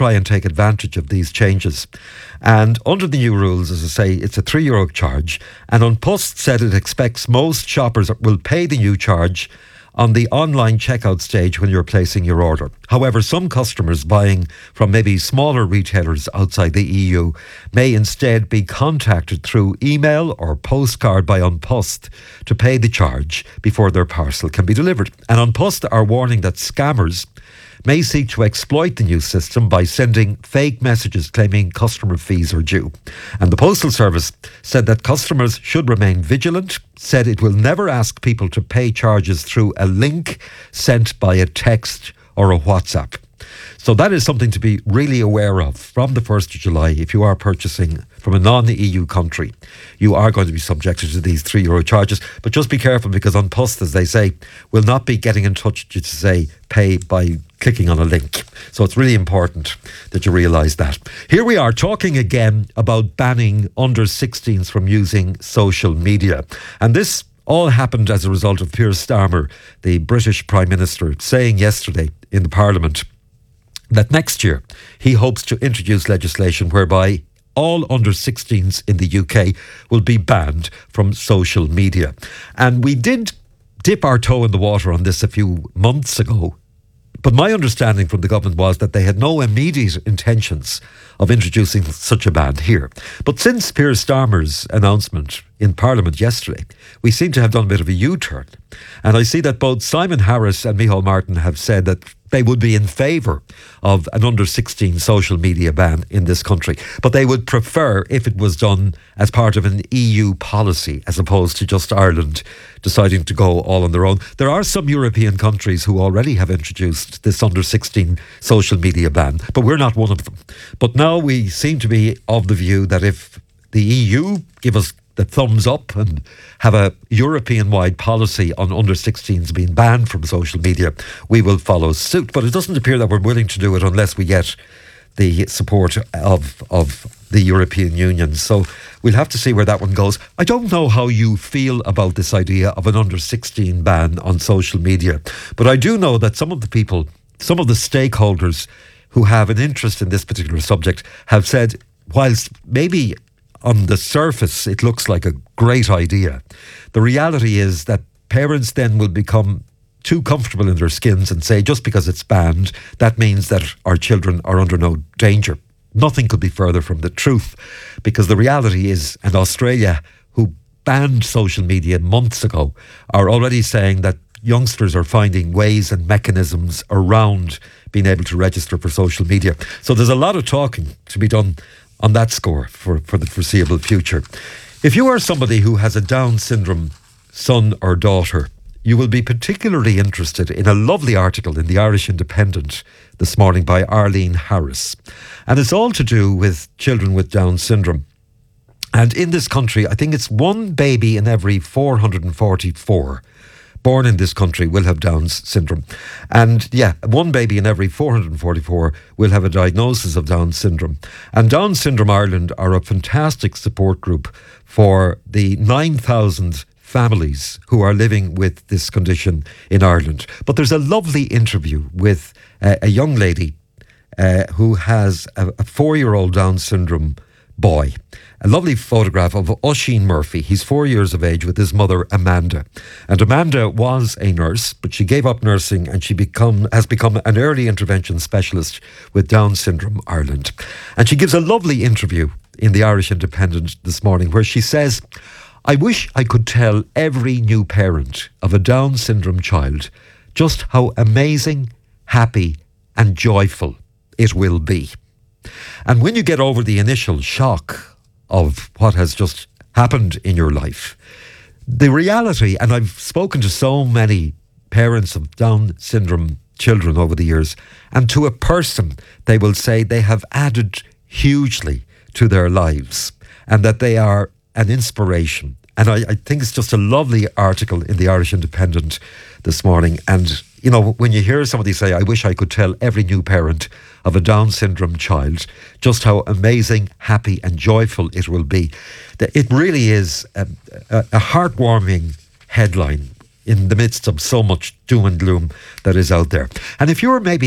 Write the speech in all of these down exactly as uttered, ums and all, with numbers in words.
try and take advantage of these changes. And under the new rules, as I say, it's a three euro charge. And An Post said it expects most shoppers will pay the new charge on the online checkout stage when you're placing your order. However, some customers buying from maybe smaller retailers outside the E U may instead be contacted through email or postcard by An Post to pay the charge before their parcel can be delivered. And An Post are warning that scammers may seek to exploit the new system by sending fake messages claiming customer fees are due. And the Postal Service said that customers should remain vigilant, said it will never ask people to pay charges through a link sent by a text or a WhatsApp. So that is something to be really aware of from the first of July. If you are purchasing from a non-E U country, you are going to be subjected to these three euro charges. But just be careful, because An Post, as they say, will not be getting in touch with you to say pay by clicking on a link. So it's really important that you realise that. Here we are talking again about banning under sixteens from using social media. And this all happened as a result of Keir Starmer, the British Prime Minister, saying yesterday in the Parliament that next year he hopes to introduce legislation whereby all under sixteens in the U K will be banned from social media. And we did dip our toe in the water on this a few months ago. But my understanding from the government was that they had no immediate intentions of introducing such a ban here. But since Keir Starmer's announcement in Parliament yesterday, we seem to have done a bit of a U-turn. And I see that both Simon Harris and Micheál Martin have said that they would be in favour of an under sixteen social media ban in this country. But they would prefer if it was done as part of an E U policy as opposed to just Ireland deciding to go all on their own. There are some European countries who already have introduced this under sixteen social media ban, but we're not one of them. But now we seem to be of the view that if the E U give us the thumbs up and have a European-wide policy on under sixteens being banned from social media, we will follow suit. But it doesn't appear that we're willing to do it unless we get the support of of the European Union. So we'll have to see where that one goes. I don't know how you feel about this idea of an under sixteen ban on social media, but I do know that some of the people, some of the stakeholders who have an interest in this particular subject have said, whilst maybe on the surface it looks like a great idea, the reality is that parents then will become too comfortable in their skins and say just because it's banned, that means that our children are under no danger. Nothing could be further from the truth, because the reality is, and Australia, who banned social media months ago, are already saying that youngsters are finding ways and mechanisms around being able to register for social media. So there's a lot of talking to be done on that score for, for the foreseeable future. If you are somebody who has a Down syndrome son or daughter, you will be particularly interested in a lovely article in the Irish Independent this morning by Arlene Harris. And it's all to do with children with Down syndrome. And in this country, I think it's one baby in every four hundred forty-four born in this country will have Down syndrome. And yeah, one baby in every four hundred forty-four will have a diagnosis of Down syndrome. And Down Syndrome Ireland are a fantastic support group for the nine thousand families who are living with this condition in Ireland. But there's a lovely interview with uh, a young lady uh, who has a, a four-year-old Down syndrome boy. A lovely photograph of Oisin Murphy. He's four years of age with his mother, Amanda. And Amanda was a nurse, but she gave up nursing and she become has become an early intervention specialist with Down Syndrome Ireland. And she gives a lovely interview in the Irish Independent this morning where she says, "I wish I could tell every new parent of a Down syndrome child just how amazing, happy and joyful it will be. And when you get over the initial shock of what has just happened in your life, the reality," and I've spoken to so many parents of Down syndrome children over the years, and to a person, they will say they have added hugely to their lives and that they are an inspiration. And I, I think it's just a lovely article in the Irish Independent this morning. And, you know, when you hear somebody say, "I wish I could tell every new parent of a Down syndrome child just how amazing, happy and joyful it will be," it really is a, a, a heartwarming headline in the midst of so much doom and gloom that is out there. And if you're maybe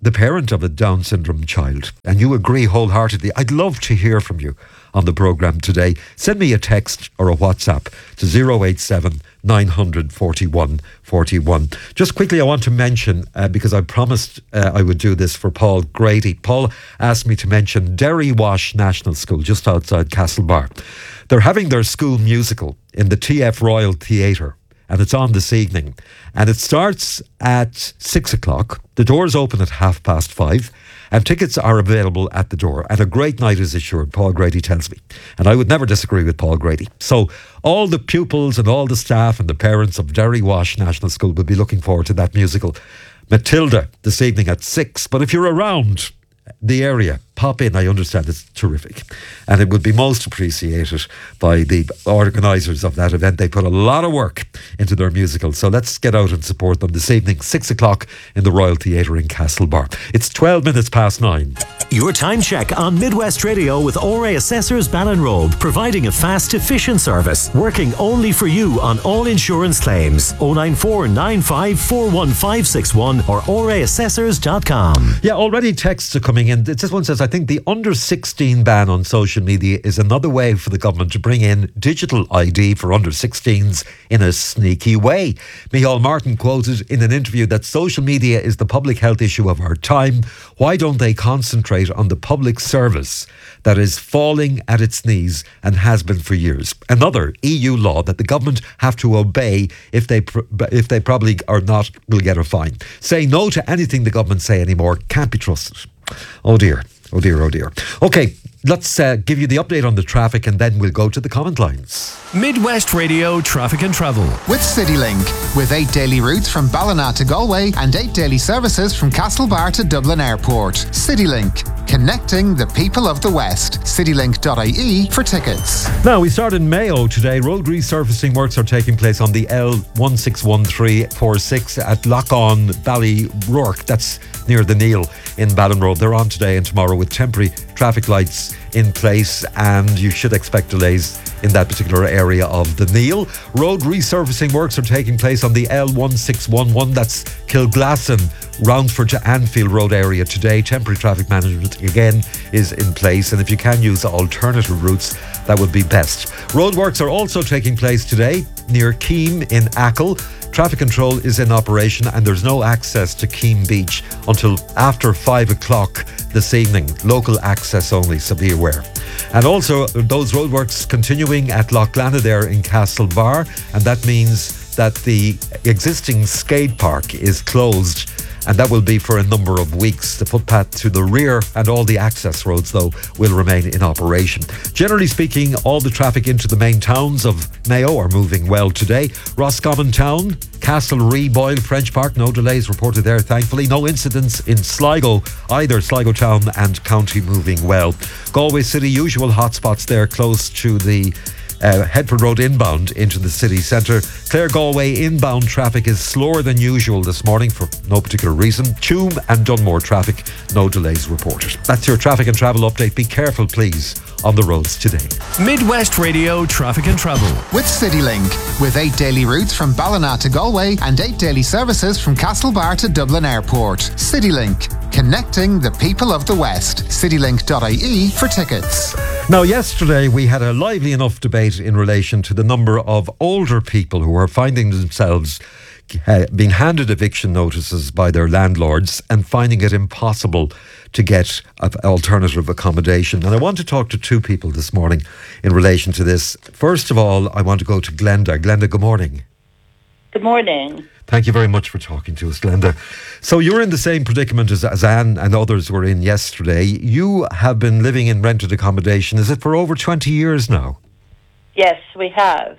the parent of a Down syndrome child and you agree wholeheartedly, I'd love to hear from you on the programme today. Send me a text or a WhatsApp to zero eight seven nine hundred forty-one forty-one. Just quickly, I want to mention, uh, because I promised uh, I would do this for Paul Grady. Paul asked me to mention Derry Wash National School, just outside Castlebar. They're having their school musical in the T F Royal Theatre, and it's on this evening. And it starts at six o'clock. The doors open at half past five. And tickets are available at the door. And a great night is assured, Paul Grady tells me. And I would never disagree with Paul Grady. So all the pupils and all the staff and the parents of Derry Wash National School will be looking forward to that musical. Matilda this evening at six. But if you're around the area, pop in. I understand it's terrific. And it would be most appreciated by the organisers of that event. They put a lot of work into their musical. So let's get out and support them this evening, six o'clock in the Royal Theatre in Castlebar. It's twelve minutes past nine. Your time check on Midwest Radio with O R A Assessors Ballinrobe, providing a fast, efficient service, working only for you on all insurance claims. oh nine four nine five four one five six one or o r a assessors dot com. Yeah, already texts are coming in. This one says, I think the under sixteen ban on social media is another way for the government to bring in digital I D for under sixteens in a sneaky way. Micheál Martin quoted in an interview that social media is the public health issue of our time. Why don't they concentrate on the public service that is falling at its knees and has been for years? Another E U law that the government have to obey if they pr- if they probably are not will get a fine. Say no to anything the government say anymore. Can't be trusted. Oh dear. Oh dear, oh dear. OK, let's uh, give you the update on the traffic and then we'll go to the comment lines. Midwest Radio Traffic and Travel. With CityLink. With eight daily routes from Ballina to Galway and eight daily services from Castlebar to Dublin Airport. CityLink. Connecting the people of the West. citylink dot I E for tickets. Now, we start in Mayo today. Road resurfacing works are taking place on the L one six one three four six at Lock-on Ballyrourke. That's near the Neil in Ballinrobe. They're on today and tomorrow with temporary traffic lights in place, and you should expect delays in that particular area of the Neil. Road resurfacing works are taking place on the L one six one one. That's Kilglasson, Roundford to Anfield Road area today. Temporary traffic management again is in place, and if you can use alternative routes, that would be best. Roadworks are also taking place today near Keam in Achill. Traffic control is in operation and there's no access to Keam Beach until after five o'clock this evening. Local access only, so be aware. And also those roadworks continuing at Loughlana there in Castlebar, and that means that the existing skate park is closed, and that will be for a number of weeks. The footpath to the rear and all the access roads, though, will remain in operation. Generally speaking, all the traffic into the main towns of Mayo are moving well today. Roscommon Town, Castlereagh, Boyle, French Park, no delays reported there, thankfully. No incidents in Sligo either. Sligo Town and County moving well. Galway City, usual hotspots there close to the Uh, Headford Road inbound into the city centre. Clare Galway inbound traffic is slower than usual this morning for no particular reason. Tuam and Dunmore traffic, no delays reported. That's your traffic and travel update. Be careful, please, on the roads today. Midwest Radio Traffic and Travel. With CityLink. With eight daily routes from Ballina to Galway and eight daily services from Castlebar to Dublin Airport. CityLink. Connecting the people of the West. citylink dot I E for tickets. Now, yesterday we had a lively enough debate in relation to the number of older people who are finding themselves uh, being handed eviction notices by their landlords and finding it impossible to get alternative accommodation. And I want to talk to two people this morning in relation to this. First of all, I want to go to Glenda. Glenda, good morning. Good morning. Thank you very much for talking to us, Glenda. So you're in the same predicament as, as Anne and others were in yesterday. You have been living in rented accommodation, is it for over twenty years now? Yes, we have.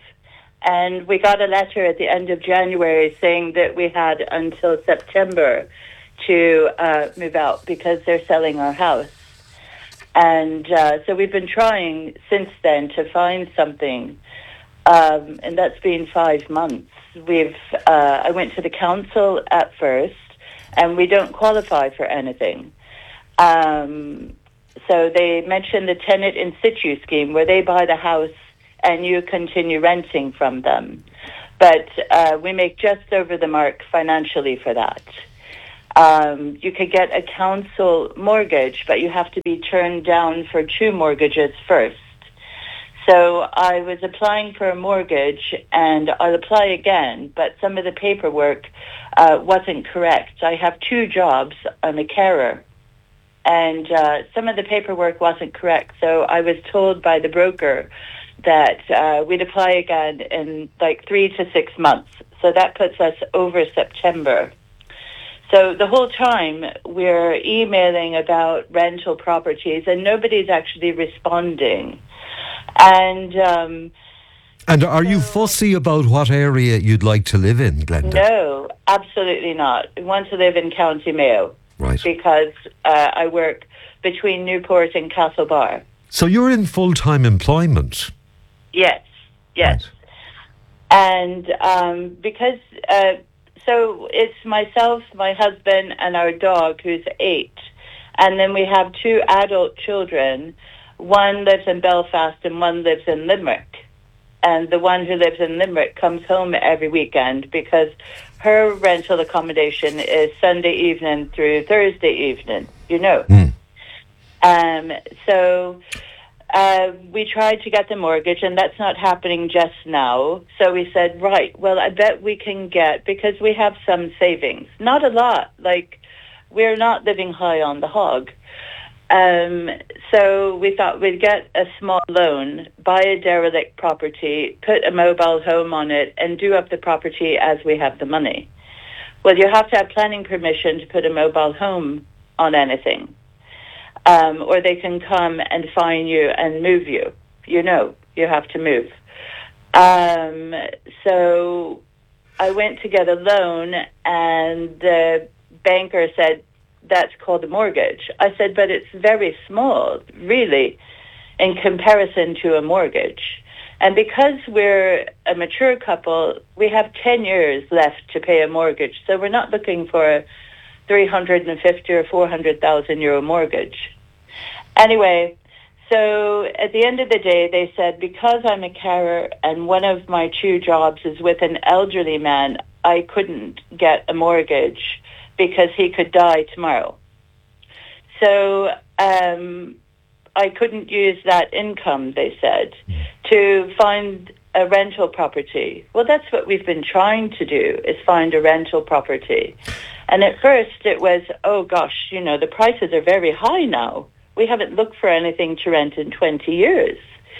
And we got a letter at the end of January saying that we had until September to uh, move out because they're selling our house. And uh, so we've been trying since then to find something. Um, and that's been five months. We've. Uh, I went to the council at first, and we don't qualify for anything. Um, so they mentioned the tenant in situ scheme, where they buy the house and you continue renting from them. But uh, we make just over the mark financially for that. Um, you could get a council mortgage, but you have to be turned down for two mortgages first. So I was applying for a mortgage, and I'll apply again, but some of the paperwork uh, wasn't correct. I have two jobs. I'm a carer, and uh, some of the paperwork wasn't correct. So I was told by the broker that uh, we'd apply again in like three to six months. So that puts us over September. So the whole time we're emailing about rental properties, and nobody's actually responding. And um, and are you fussy about what area you'd like to live in, Glenda? No, absolutely not. I want to live in County Mayo. Right. Because uh, I work between Newport and Castlebar. So you're in full-time employment? Yes, yes. Right. And um, because, uh, so it's myself, my husband, and our dog, who's eight. And then we have two adult children. One lives in Belfast and one lives in Limerick. And the one who lives in Limerick comes home every weekend because her rental accommodation is Sunday evening through Thursday evening, you know. Mm. Um, so uh, we tried to get the mortgage, and that's not happening just now. So we said, right, well, I bet we can get, because we have some savings. Not a lot. Like, we're not living high on the hog. Um, so we thought we'd get a small loan, buy a derelict property, put a mobile home on it, and do up the property as we have the money. Well, you have to have planning permission to put a mobile home on anything. Um, or they can come and fine you and move you. You know, you have to move. Um, so I went to get a loan, and the banker said, that's called a mortgage. I said, but it's very small, really, in comparison to a mortgage. And because we're a mature couple, we have ten years left to pay a mortgage. So we're not looking for a three hundred fifty or four hundred thousand euro mortgage. Anyway, so at the end of the day, they said, because I'm a carer and one of my two jobs is with an elderly man, I couldn't get a mortgage because he could die tomorrow. So um, I couldn't use that income, they said, to find a rental property. Well, that's what we've been trying to do, is find a rental property. And at first it was, oh gosh, you know, the prices are very high now. We haven't looked for anything to rent in twenty years.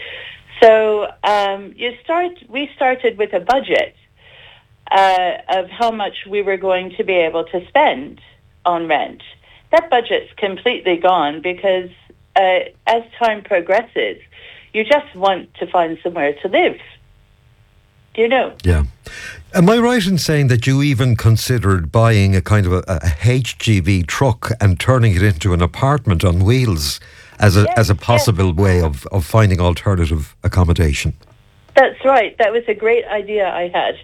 So um, you start. we started with a budget Uh, of how much we were going to be able to spend on rent. That budget's completely gone because uh, as time progresses, you just want to find somewhere to live. Do you know? Yeah. Am I right in saying that you even considered buying a kind of a, a H G V truck and turning it into an apartment on wheels as a, yes, as a possible yes. way of, of finding alternative accommodation? That's right. That was a great idea I had.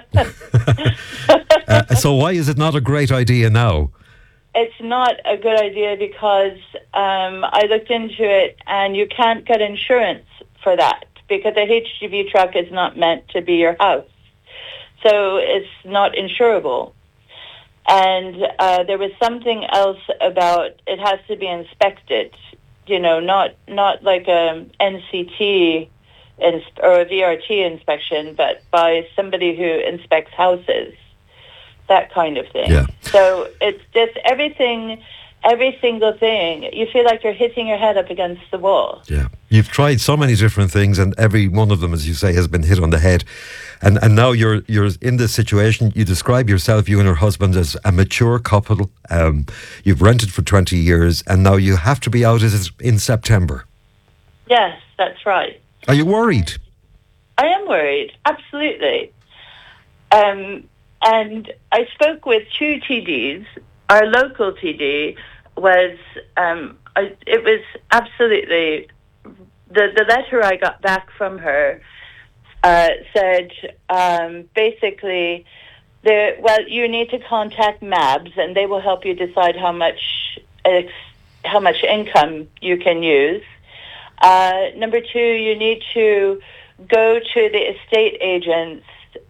uh, so why is it not a great idea now? It's not a good idea because um, I looked into it, and you can't get insurance for that because a H G V truck is not meant to be your house. So it's not insurable. And uh, there was something else about it has to be inspected, you know, not, not like a N C T or a V R T inspection, but by somebody who inspects houses, that kind of thing. Yeah. So it's just everything, every single thing, you feel like you're hitting your head up against the wall. Yeah. You've tried so many different things, and every one of them, as you say, has been hit on the head. And and now you're you're in this situation. You describe yourself, you and your husband, as a mature couple. Um, you've rented for twenty years, and now you have to be out in September. Yes, that's right. Are you worried? I am worried, absolutely. Um, and I spoke with two T Ds. Our local T D was, um, I, it was absolutely, the, the letter I got back from her uh, said, um, basically, the, well, you need to contact M A B S, and they will help you decide how much, ex, how much income you can use. Uh, number two, you need to go to the estate agents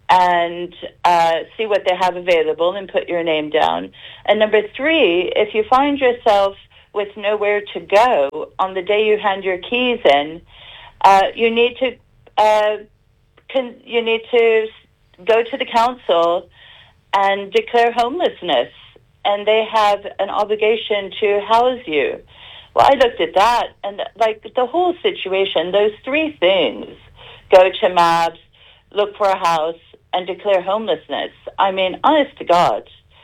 and uh, see what they have available and put your name down. And number three, if you find yourself with nowhere to go on the day you hand your keys in, uh, you need to uh, can, you need to go to the council and declare homelessness, and they have an obligation to house you. Well, I looked at that, and like the whole situation, those three things, go to M A B S, look for a house, and declare homelessness. I mean, honest to God,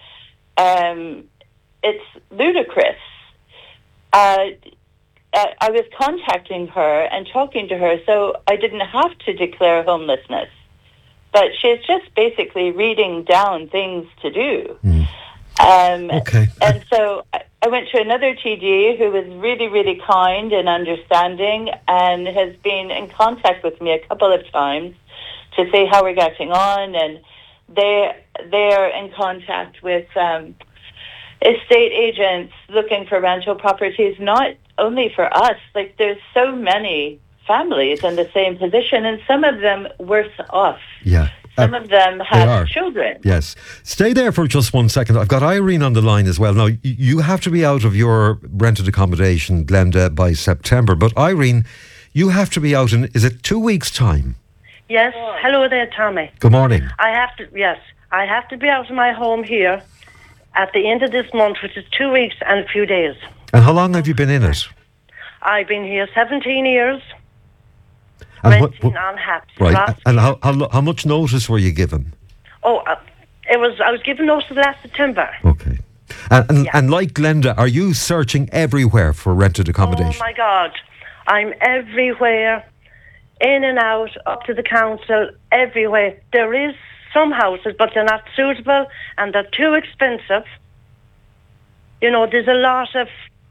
um, it's ludicrous. Uh, I was contacting her and talking to her, so I didn't have to declare homelessness. But she's just basically reading down things to do. Mm. Um, okay. And so I went to another T D who was really, really kind and understanding and has been in contact with me a couple of times to see how we're getting on. And they, they're in contact with um, estate agents looking for rental properties, not only for us. Like, there's so many families in the same position, and some of them worse off. Yeah. Some Uh, of them they have are. children. Yes. Stay there for just one second. I've got Irene on the line as well. Now, y- you have to be out of your rented accommodation, Glenda, by September. But Irene, you have to be out in, is it two weeks' time? Yes. Hello there, Tommy. Good morning. I have to, yes, I have to be out of my home here at the end of this month, which is two weeks and a few days. And how long have you been in it? I've been here seventeen years, And renting what- what- on Haps. right. Last- And how, how lo- how much notice were you given? Oh, uh, it was. I was given notice last September. Okay. And, and, Yeah. and like Glenda, are you searching everywhere for rented accommodation? Oh my God, I'm everywhere, in and out, up to the council, everywhere. There is some houses, but they're not suitable and they're too expensive. You know, there's a lot of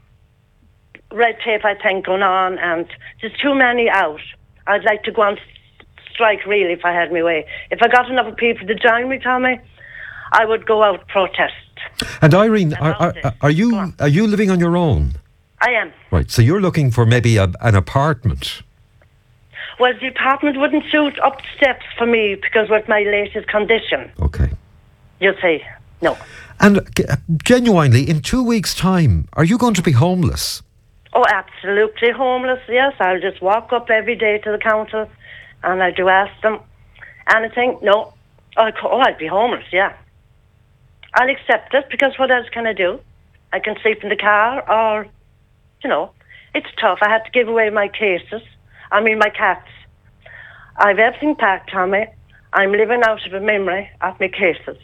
red tape, I think, going on, and there's too many out. I'd like to go on strike, really, if I had my way. If I got enough people to join me, Tommy, I would go out protest. And Irene, are, About are, this. are Go you on. are you living on your own? I am. Right. So you're looking for maybe a, an apartment. Well, the apartment wouldn't suit up the steps for me because with my latest condition, Okay. you see, no. And g- genuinely, in two weeks' time, are you going to be homeless? Oh, absolutely homeless, yes. I'll just walk up every day to the council and I do ask them anything. No. I'll, co- oh, I'd be homeless, yeah. I'll accept it because what else can I do? I can sleep in the car or, you know, it's tough. I had to give away my cases. I mean, my cats. I've everything packed, Tommy. I'm living out of a memory of my cases.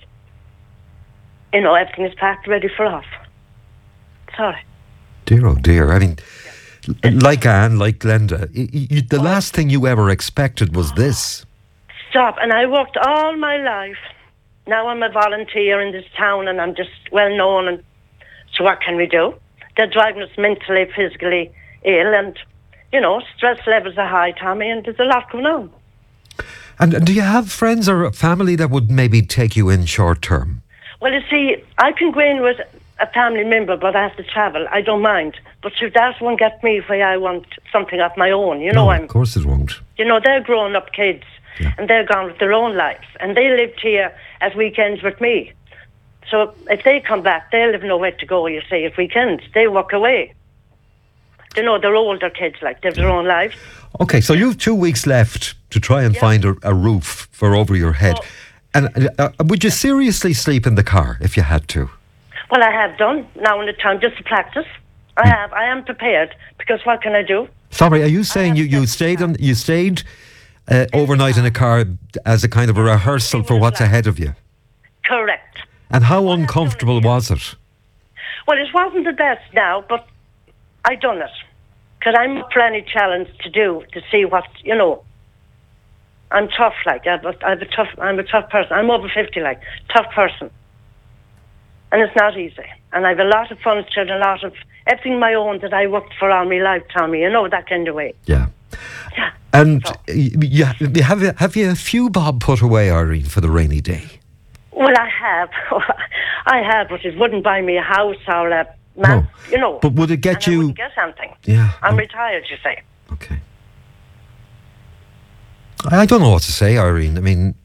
You know, everything is packed, ready for off. Sorry. Dear, oh dear. I mean, l- like Anne, like Glenda, y- y- y- the last thing you ever expected was this. Stop. And I worked all my life. Now I'm a volunteer in this town and I'm just well known. And so what can we do? They're driving us mentally, physically ill, and, you know, stress levels are high, Tommy, and there's a lot going on. And, and do you have friends or a family that would maybe take you in short term? Well, you see, I can go in with a family member, but I have to travel. I don't mind. But if that won't get me where I want something of my own, you know, No, I'm, of course it won't. you know, they're grown up kids Yeah. and they're gone with their own lives and they lived here at weekends with me. So if they come back, they'll have nowhere to go, you see, at weekends. They walk away. You know, they're older kids, like, they have their own lives. Okay, so you've two weeks left to try and find a, a roof for over your head. Oh. And uh, uh, would you seriously sleep in the car if you had to? Well, I have done now in the town, just to practice. I have. I am prepared, because what can I do? Sorry, are you saying you, you stayed on you stayed uh, overnight in a car as a kind of a rehearsal for what's ahead of you? Correct. And how uncomfortable was it? Well, it wasn't the best now, but I done it. Because I'm up for any challenge to do, to see what, you know. I'm tough, like, I'm a, I'm a tough, I'm a tough person. I'm over fifty, like, tough person. And it's not easy. And I have a lot of furniture and a lot of everything my own that I worked for all my life, Tommy, you know, that kind of way. Yeah. Yeah. And So- y- you, have you have you a few bob put away, Irene, for the rainy day? Well, I have. I have, but it wouldn't buy me a house or a man, No. you know. But would it get and I you- wouldn't get something. Yeah. I'm um, retired, you say. Okay. I don't know what to say, Irene. I mean,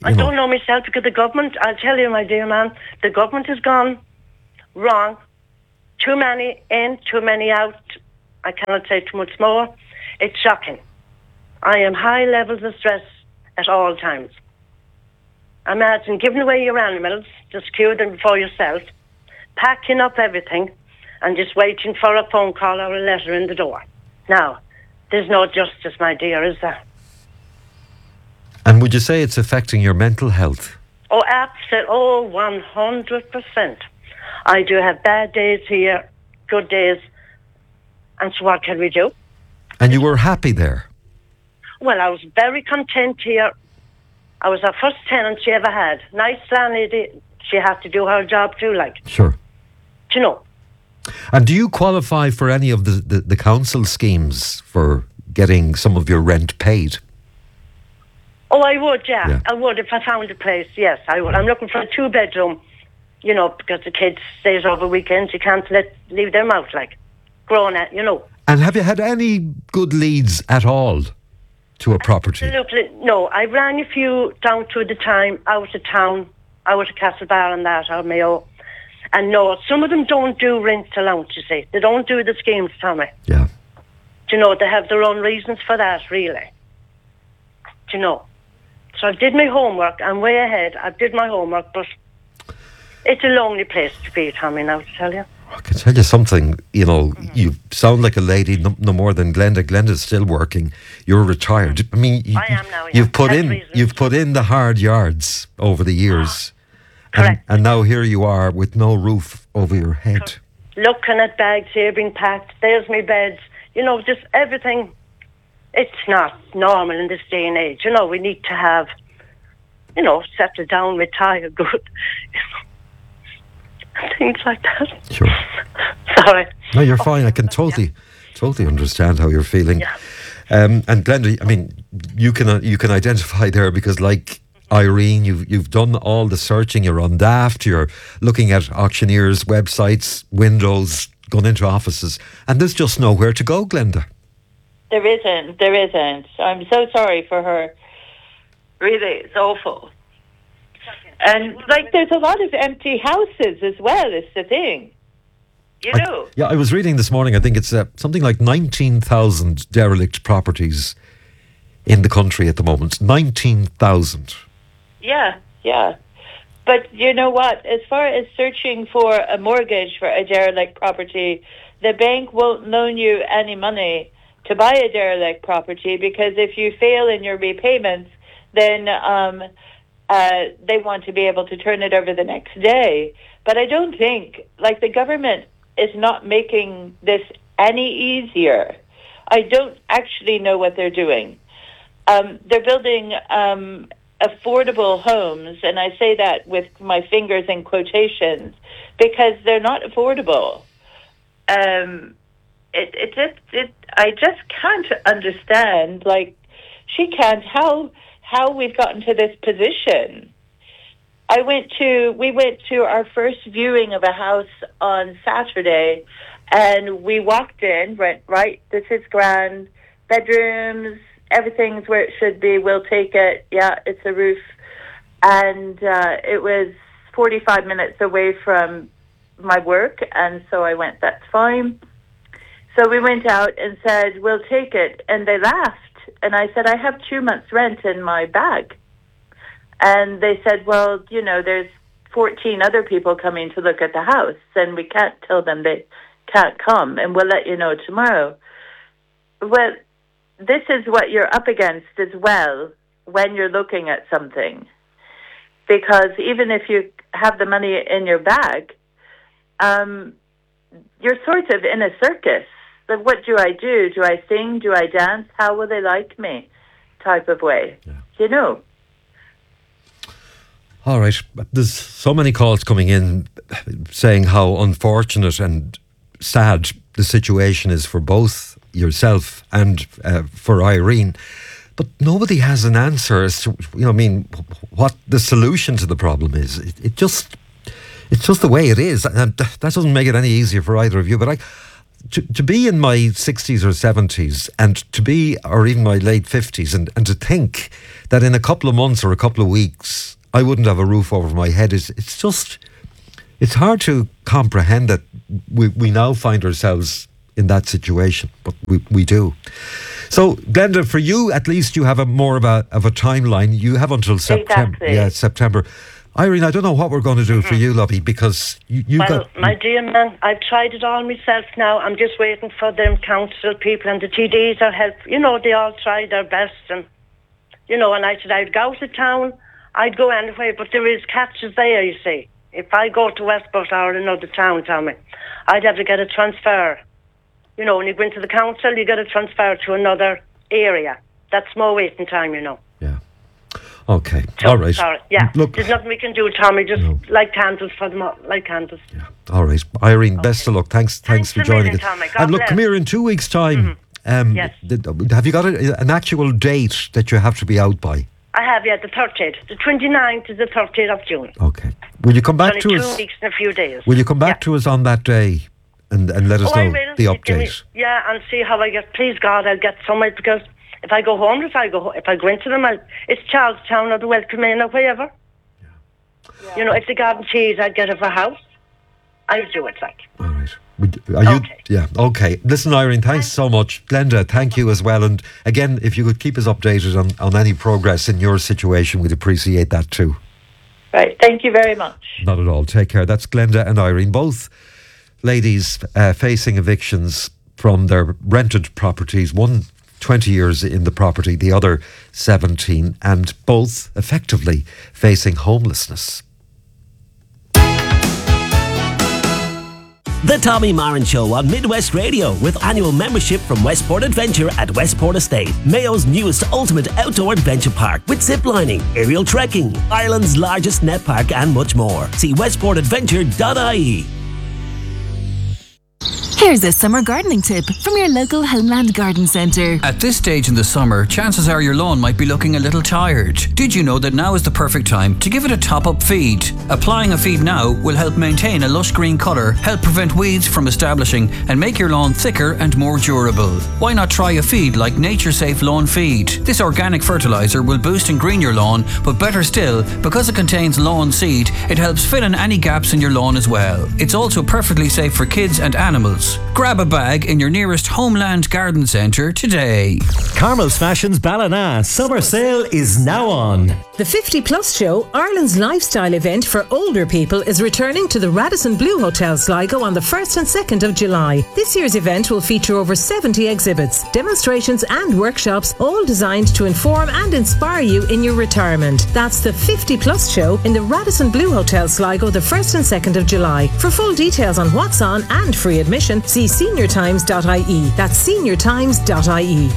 I know. don't know myself because the government, I'll tell you, my dear man, the government has gone wrong. Too many in, too many out. I cannot say too much more. It's shocking. I am high levels of stress at all times. Imagine giving away your animals, just cure them for yourself, packing up everything, and just waiting for a phone call or a letter in the door. Now, there's no justice, my dear, is there? And would you say it's affecting your mental health? Oh, absolutely. Oh, one hundred percent. I do have bad days here, good days. And so what can we do? And you were happy there? Well, I was very content here. I was our first tenant she ever had. Nice landlady. She had to do her job too, like. Sure. Do you know? And do you qualify for any of the, the, the council schemes for getting some of your rent paid? Oh, I would, yeah. Yeah. I would if I found a place, yes, I would. I'm looking for a two-bedroom, you know, because the kids stays over weekends. You can't let leave them out, like, grown at, you know. And have you had any good leads at all to a property? Absolutely. No, I rang a few down to the time, out of town, out of Castlebar and that, or Mayo. And no, some of them don't do rent allowance, you see. They don't do the schemes, Tommy. Yeah. Do you know, they have their own reasons for that, really. Do you know? So I did my homework. I'm way ahead. I did my homework, but it's a lonely place to be, Tommy, now, to tell you. I can tell you something, you know, you sound like a lady no, no more than Glenda. Glenda's still working. You're retired. I mean, you, I am now, yeah. you've put Health in reasons. you've put in the hard yards over the years. And, Correct. and now here you are with no roof over your head. Looking at bags here being packed. There's my beds. You know, just everything. It's not normal in this day and age. You know, we need to have, you know, settle down, retire good. Things like that. Sure. Sorry. No, you're fine. I can totally, totally understand how you're feeling. Yeah. Um, and Glenda, I mean, you can uh, you can identify there because, like Irene, you've you've done all the searching. You're on Daft. You're looking at auctioneers' websites, windows, gone into offices, and there's just nowhere to go, Glenda. There isn't. There isn't. I'm so sorry for her. Really, it's awful. And, like, there's a lot of empty houses as well, is the thing. You I- know? yeah, I was reading this morning. I think it's uh, something like nineteen thousand derelict properties in the country at the moment. Nineteen thousand. Yeah, yeah. But you know what? As far as searching for a mortgage for a derelict property, the bank won't loan you any money to buy a derelict property because if you fail in your repayments, then um, uh, they want to be able to turn it over the next day. But I don't think, like, the government is not making this any easier. I don't actually know what they're doing. Um, they're building um, affordable homes, and I say that with my fingers in quotations, because they're not affordable. Um, it, it just, it, I just can't understand, like, she can't, how, how we've gotten to this position. I went to, we went to our first viewing of a house on Saturday, and we walked in, right, right, this is grand, bedrooms, everything's where it should be, we'll take it, yeah, it's a roof. And uh, it was forty-five minutes away from my work, and so I went, that's fine. So we went out and said, we'll take it, and they laughed. And I said, I have two months' rent in my bag. And they said, well, you know, there's fourteen other people coming to look at the house, and we can't tell them they can't come, and we'll let you know tomorrow. Well, this is what you're up against as well when you're looking at something. Because even if you have the money in your bag, um, you're sort of in a circus. Like, what do I do? Do I sing? Do I dance? How will they like me? Type of way. Yeah. You know? All right. There's so many calls coming in saying how unfortunate and sad the situation is for both yourself and uh, for Irene. But nobody has an answer as to, you know, I mean, what the solution to the problem is. It, it just, it's just the way it is. And that doesn't make it any easier for either of you. But I, to, to be in my sixties or seventies and to be, or even my late fifties, and, and to think that in a couple of months or a couple of weeks I wouldn't have a roof over my head, is it's just, it's hard to comprehend that we, we now find ourselves in that situation, but we, we do. So, Glenda, for you, at least you have a more of a of a timeline. You have until September. Exactly. Yeah, September. Irene, I don't know what we're going to do mm-hmm. for you, lovey, because you, you well, got... my dear man, I've tried it all myself now. I'm just waiting for them council people and the T Ds are help. You know, they all try their best. And, you know, and I said I'd go to town, I'd go anyway, but there is catches there, you see. If I go to Westport or another town, Tommy, I'd have to get a transfer. You know, when you go into the council, you get a transfer to another area. That's more waiting time, you know. Yeah. Okay. So, all right. Sorry. Yeah. Look, there's nothing we can do, Tommy. Just no. light candles for them. Light candles. Yeah. All right, Irene. Okay. Best of luck. Thanks. Thanks, Thanks for a joining million, us. Tommy. God And look, bless. come here in two weeks' time. Mm-hmm. Um, yes. th- have you got a, an actual date that you have to be out by? I have, yeah, the thirtieth. The twenty-ninth is the thirtieth of June. Okay. Will you come back it's only to two us? weeks and a few days. Will you come back yeah. to us on that day and, and let us oh, know I will. the You give me- update? yeah, and see how I get. Please God, I'll get somewhere, because if I go home, if I go, if I go into them, I'll, it's Charlestown or the Welcome Inn or wherever. Yeah. You know, if the garden cheese, I'd get it for a house. I'll do it, like. All right. Would- Are you, Okay. Yeah, okay. Listen, Irene, thanks so much. Glenda, thank you as well. And again, if you could keep us updated on, on any progress in your situation, we'd appreciate that too. Right. Thank you very much. Not at all. Take care. That's Glenda and Irene, both ladies uh, facing evictions from their rented properties. One twenty years in the property, the other seventeen, and both effectively facing homelessness. The Tommy Marin Show on Midwest Radio, with annual membership from Westport Adventure at Westport Estate, Mayo's newest ultimate outdoor adventure park, with ziplining, aerial trekking, Ireland's largest net park, and much more. See westport adventure dot I E. Here's a summer gardening tip from your local Homeland Garden Centre. At this stage in the summer, chances are your lawn might be looking a little tired. Did you know that now is the perfect time to give it a top-up feed? Applying a feed now will help maintain a lush green colour, help prevent weeds from establishing, and make your lawn thicker and more durable. Why not try a feed like Nature Safe Lawn Feed? This organic fertiliser will boost and green your lawn, but better still, because it contains lawn seed, it helps fill in any gaps in your lawn as well. It's also perfectly safe for kids and animals. Grab a bag in your nearest Homeland Garden Centre today. Carmel's Fashions Ballina summer sale is now on. The fifty plus Show, Ireland's lifestyle event for older people, is returning to the Radisson Blu Hotel Sligo on the first and second of July. This year's event will feature over seventy exhibits, demonstrations and workshops, all designed to inform and inspire you in your retirement. That's the fifty plus Show in the Radisson Blu Hotel Sligo the first and second of July. For full details on what's on and free admission, see senior times dot I E. That's senior times dot I E.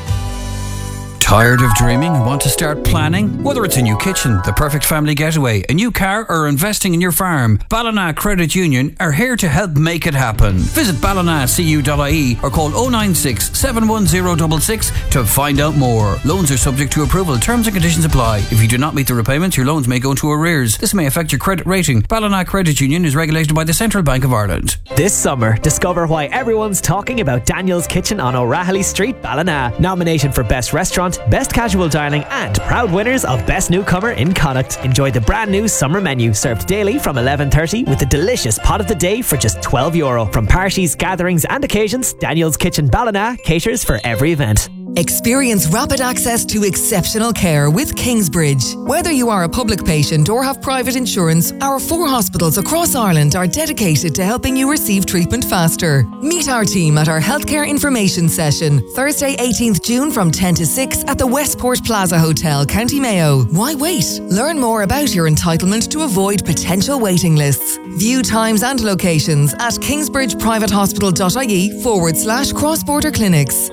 Tired of dreaming and want to start planning? Whether it's a new kitchen, the perfect family getaway, a new car, or investing in your farm, Ballina Credit Union are here to help make it happen. Visit ballina c u dot I E or call oh nine six, seven one zero six six to find out more. Loans are subject to approval. Terms and conditions apply. If you do not meet the repayments, your loans may go into arrears. This may affect your credit rating. Ballina Credit Union is regulated by the Central Bank of Ireland. This summer, discover why everyone's talking about Daniel's Kitchen on O'Rahilly Street, Ballina. Nominated for Best Restaurant, Best Casual Dining, and proud winners of Best Newcomer in Connacht. Enjoy the brand new summer menu, served daily from eleven thirty, with a delicious pot of the day for just twelve euro. From parties, gatherings and occasions, Daniel's Kitchen Ballina caters for every event. Experience rapid access to exceptional care with Kingsbridge. Whether you are a public patient or have private insurance, our four hospitals across Ireland are dedicated to helping you receive treatment faster. Meet our team at our healthcare information session, Thursday eighteenth June from ten to six at the Westport Plaza Hotel, County Mayo. Why wait? Learn more about your entitlement to avoid potential waiting lists. View times and locations at kingsbridgeprivatehospital dot I E forward slash cross-border clinics.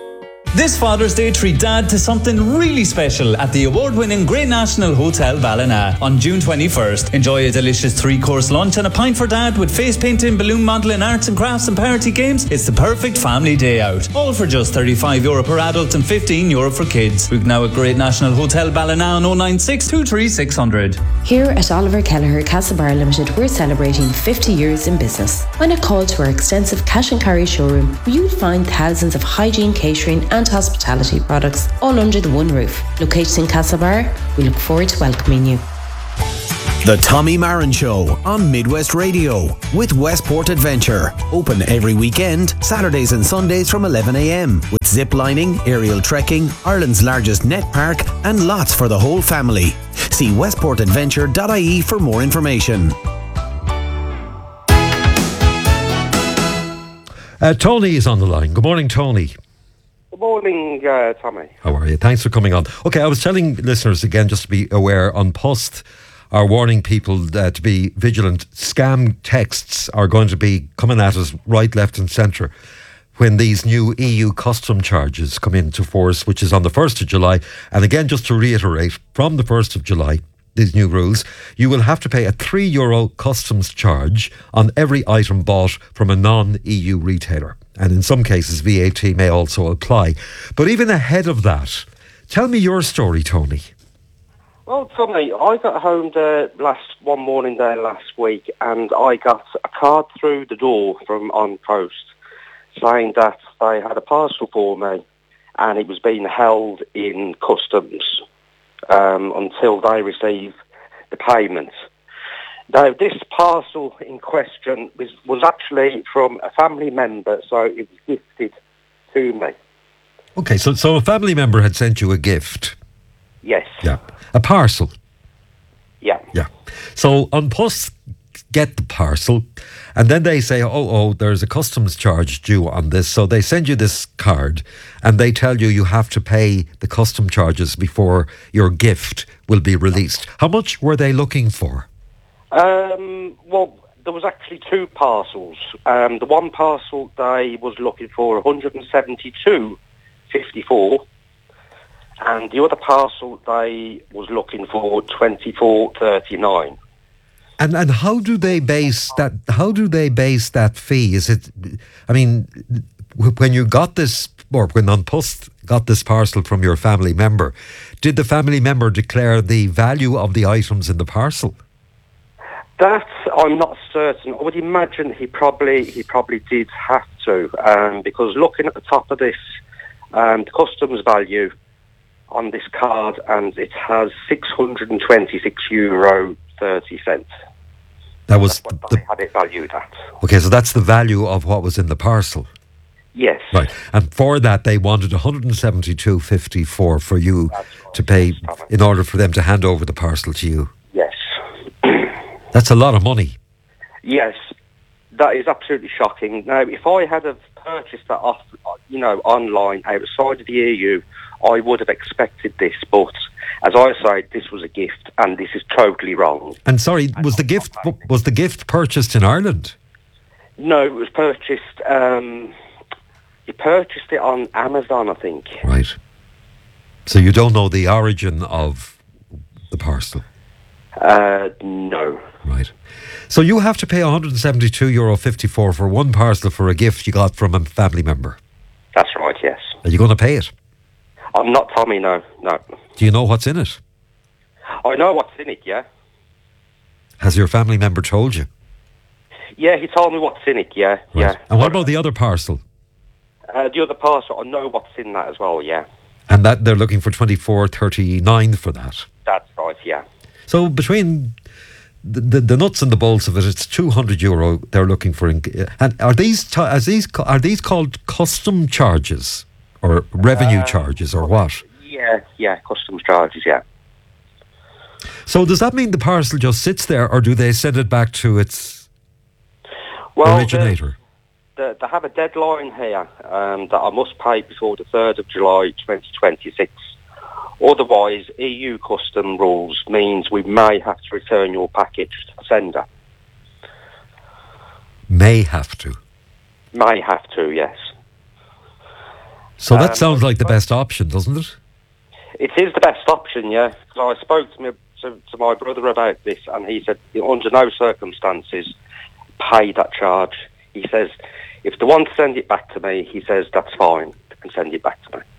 This Father's Day, treat Dad to something really special at the award-winning Great National Hotel Ballina on June twenty-first. Enjoy a delicious three-course lunch and a pint for Dad with face painting, balloon modelling, arts and crafts and party games. It's the perfect family day out. All for just thirty-five euro per adult and fifteen euro for kids. Book now at Great National Hotel Ballina on oh nine six, two three six hundred. Here at Oliver Kelleher Castlebar Limited, we're celebrating fifty years in business. When a call to our extensive cash and carry showroom, where you'll find thousands of hygiene, catering and hospitality products all under the one roof. Located in Castlebar, we look forward to welcoming you. The Tommy Marin Show on Midwest Radio with Westport Adventure. Open every weekend, Saturdays and Sundays from eleven a m with zip lining, aerial trekking, Ireland's largest net park and lots for the whole family. See westport adventure dot I E for more information. Uh, Tony is on the line. Good morning, Tony. Good morning, uh, Tommy. How are you? Thanks for coming on. Okay, I was telling listeners again, just to be aware, on Post are warning people uh, to be vigilant. Scam texts are going to be coming at us right, left and centre when these new E U custom charges come into force, which is on the first of July. And again, just to reiterate, from the first of July, these new rules, you will have to pay a three euro customs charge on every item bought from a non-E U retailer. And in some cases, V A T may also apply. But even ahead of that, tell me your story, Tony. Well, Tommy, I got home there last one morning there last week, and I got a card through the door from On Post saying that they had a parcel for me, and it was being held in customs um, until they receive the payment. Now, this parcel in question was, was actually from a family member, so it was gifted to me. Okay, so so a family member had sent you a gift. Yes. Yeah. A parcel. Yeah. Yeah. So on Post get the parcel, and then they say, oh, oh, there's a customs charge due on this. So they send you this card, and they tell you you have to pay the custom charges before your gift will be released. How much were they looking for? Um, well, there was actually two parcels. Um, the one parcel they was looking for one hundred seventy-two fifty-four, and the other parcel they was looking for twenty-four thirty-nine. And and how do they base that? How do they base that fee? Is it? I mean, when you got this, or when On Post got this parcel from your family member, did the family member declare the value of the items in the parcel? That I'm not certain. I would imagine he probably he probably did have to, um, because looking at the top of this, um, the customs value on this card, and it has six hundred and twenty-six euro thirty cents. That was what the, they had it valued at. Okay, so that's the value of what was in the parcel. Yes. Right, and for that they wanted one hundred seventy-two fifty-four for you right, to pay yes, in order for them to hand over the parcel to you. Yes. That's a lot of money. Yes, that is absolutely shocking. Now, if I had have purchased that off, you know, online outside of the E U, I would have expected this. But as I say, this was a gift, and this is totally wrong. And sorry, was the gift was the gift purchased in Ireland? No, it was purchased. Um, you purchased it on Amazon, I think. Right. So you don't know the origin of the parcel? Uh, no. Right. So you have to pay one hundred seventy-two euro fifty-four for one parcel for a gift you got from a family member. That's right, yes. Are you going to pay it? I'm not Tommy, no, no. Do you know what's in it? I know what's in it, yeah. Has your family member told you? Yeah, he told me what's in it, yeah, right. yeah. And what about the other parcel? Uh, the other parcel, I know what's in that as well, yeah. And that they're looking for twenty-four thirty-nine for that? That's right, yeah. So between the, the, the nuts and the bolts of it, it's two hundred euro they're looking for. In, and are these, are these are these called custom charges or revenue uh, charges or what? Yeah, yeah, customs charges, yeah. So does that mean the parcel just sits there, or do they send it back to its well, originator? The, the, they have a deadline here um, that I must pay before the third of July twenty twenty-six. Otherwise, E U custom rules means we may have to return your package to the sender. May have to? May have to, yes. So that Um, sounds like the best option, doesn't it? It is the best option, yeah. So I spoke to, me, to, to my brother about this, and he said, under no circumstances, pay that charge. He says, if they want to send it back to me, he says, that's fine. They can send it back to me.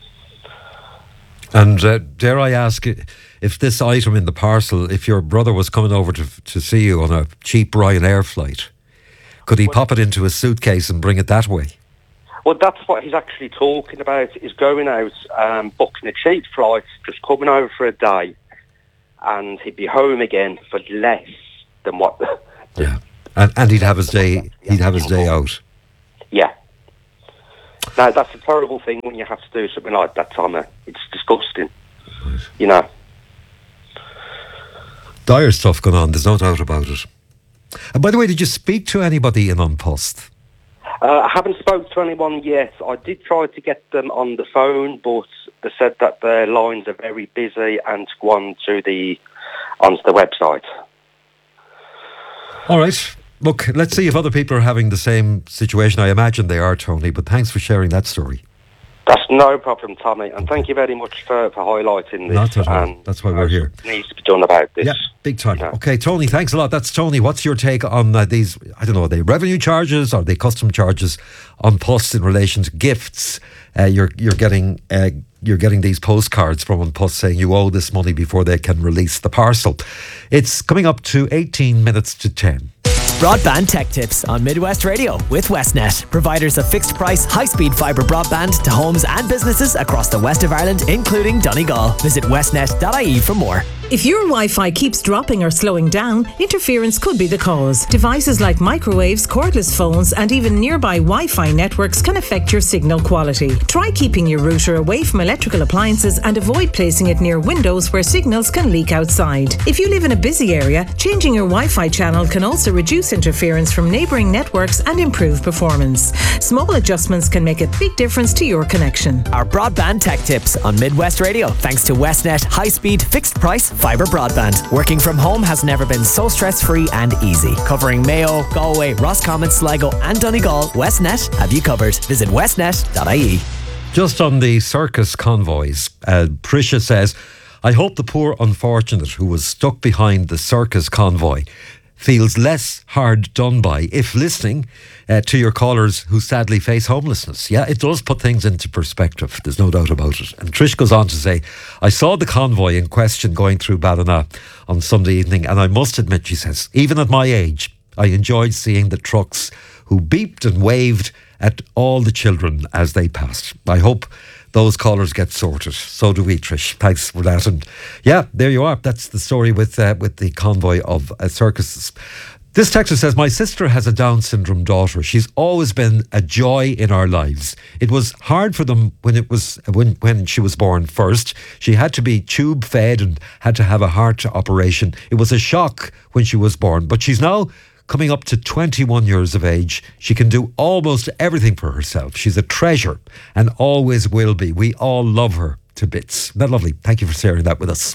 And uh, dare I ask, if this item in the parcel, if your brother was coming over to to see you on a cheap Ryanair flight, could he pop it into a suitcase and bring it that way? Well, that's what he's actually talking about, is going out, um, booking a cheap flight, just coming over for a day, and he'd be home again for less than what the... Yeah. And, and he'd have his day, he'd have his day out. Yeah. Now, that's a terrible thing when you have to do something like that, Tommy. It's disgusting. Right. You know. Dire stuff going on, there's no doubt about it. And by the way, did you speak to anybody in An Post? Uh, I haven't spoke to anyone yet. I did try to get them on the phone, but they said that their lines are very busy and to go on to the, onto the website. All right. Look, let's see if other people are having the same situation. I imagine they are, Tony, but thanks for sharing that story. That's no problem, Tommy, and thank you very much for, for highlighting this. Not at all. And that's why we're here. It needs to be done about this. Yeah, big time. Yeah. Okay, Tony, thanks a lot. That's Tony. What's your take on uh, these, I don't know, are they revenue charges? Are they custom charges on Post in relation to gifts? Uh, you're you're getting uh, you're getting these postcards from An Post saying you owe this money before they can release the parcel. It's coming up to eighteen minutes to ten. Broadband Tech Tips on Midwest Radio with Westnet, providers of fixed price, high speed fibre broadband to homes and businesses across the west of Ireland, including Donegal. Visit westnet dot I E for more. If your Wi-Fi keeps dropping or slowing down, interference could be the cause. Devices like microwaves, cordless phones, and even nearby Wi-Fi networks can affect your signal quality. Try keeping your router away from electrical appliances and avoid placing it near windows where signals can leak outside. If you live in a busy area, changing your Wi-Fi channel can also reduce interference from neighbouring networks and improve performance. Small adjustments can make a big difference to your connection. Our Broadband Tech Tips on Midwest Radio, thanks to Westnet high-speed, fixed-price fibre broadband. Working from home has never been so stress-free and easy. Covering Mayo, Galway, Roscommon, Sligo and Donegal, Westnet have you covered. Visit westnet dot I E. Just on the circus convoys, uh, Prisha says, I hope the poor unfortunate who was stuck behind the circus convoy feels less hard done by if listening uh, to your callers who sadly face homelessness. Yeah, it does put things into perspective. There's no doubt about it. And Trish goes on to say, I saw the convoy in question going through Ballina on Sunday evening, and I must admit, she says, even at my age, I enjoyed seeing the trucks who beeped and waved at all the children as they passed. I hope those callers get sorted. So do we, Trish. Thanks for that. And yeah, there you are. That's the story with uh, with the convoy of uh, circuses. This texter says, my sister has a Down syndrome daughter. She's always been a joy in our lives. It was hard for them when it was when, when she was born first. She had to be tube fed and had to have a heart operation. It was a shock when she was born, but she's now coming up to twenty-one years of age. She can do almost everything for herself. She's a treasure and always will be. We all love her to bits. Isn't that lovely? Thank you for sharing that with us.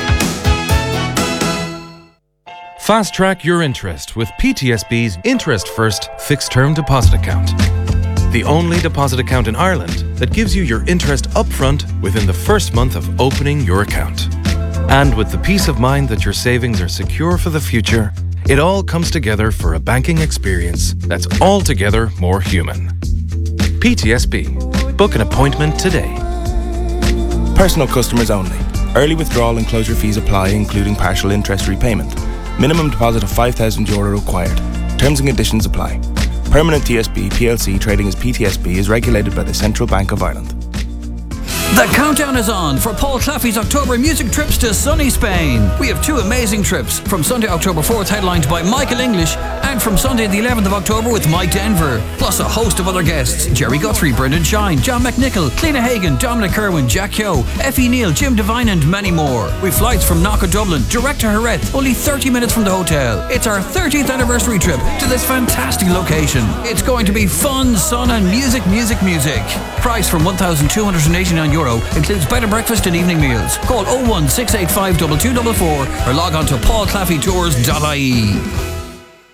Fast track your interest with P T S B's Interest First Fixed Term Deposit Account. The only deposit account in Ireland that gives you your interest upfront within the first month of opening your account. And with the peace of mind that your savings are secure for the future, it all comes together for a banking experience that's altogether more human. P T S B. Book an appointment today. Personal customers only. Early withdrawal and closure fees apply, including partial interest repayment. Minimum deposit of five thousand euro required. Terms and conditions apply. Permanent T S B P L C trading as P T S B is regulated by the Central Bank of Ireland. The countdown is on for Paul Claffey's October music trips to sunny Spain. We have two amazing trips, from Sunday, October fourth, headlined by Michael English, and from Sunday, the eleventh of October, with Mike Denver, plus a host of other guests: Jerry Guthrie, Brendan Shine, John McNichol, Cliona Hagan, Dominic Kerwin, Jack Keogh, Effie Neal, Jim Devine, and many more. With flights from Knock Dublin, direct to Jerez, only thirty minutes from the hotel. It's our thirtieth anniversary trip to this fantastic location. It's going to be fun, sun, and music, music, music. Price from one thousand two hundred eighty-nine euro. Includes bed and breakfast and evening meals. Call oh one six eight five two two four four or log on to paul claffey tours dot I E.